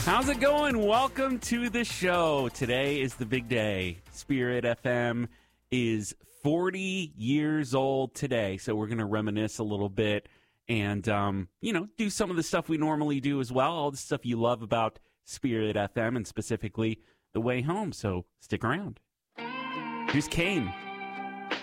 How's it going? Welcome to the show. Today is the big day. Spirit FM is 40 years old today, so we're going to reminisce a little bit and, do some of the stuff we normally do as well, all the stuff you love about Spirit FM and specifically The Way Home, so stick around. Here's Kane.